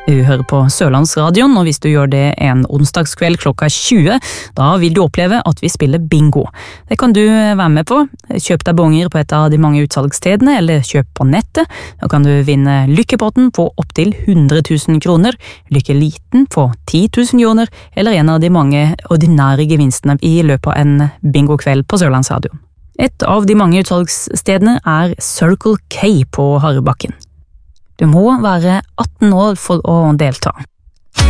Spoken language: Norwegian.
Du hører på Sørlandsradion, og hvis du gjør det en onsdagskveld klokka 20, da vil du oppleve at vi spiller bingo. Det kan du være med på. Kjøp deg bonger på et av de mange utsalgsstedene, eller kjøp på nettet. Da kan du vinne lykkepotten på opptil 100 000 kroner, lykkeliten på 10 000 kroner, eller en av de mange ordinære gevinstene i løpet av en bingokveld på Sørlandsradion. Et av de mange utsalgsstedene er Circle K på Harrebakken. Du må være 18 år for å delta.